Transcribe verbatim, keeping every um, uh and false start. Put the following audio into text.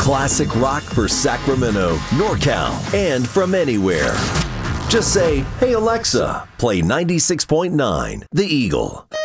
Classic rock for Sacramento, NorCal, and from anywhere. Just say, "Hey Alexa, play ninety-six point nine The Eagle."